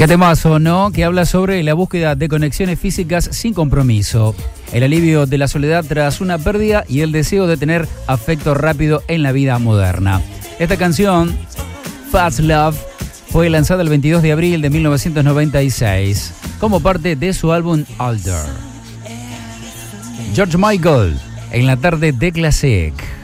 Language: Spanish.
Qué temazo, ¿no? Que habla sobre la búsqueda de conexiones físicas sin compromiso, el alivio de la soledad tras una pérdida y el deseo de tener afecto rápido en la vida moderna. Esta canción, Fast Love, fue lanzada el 22 de abril de 1996 como parte de su álbum Older. George Michael, en la tarde de Classic.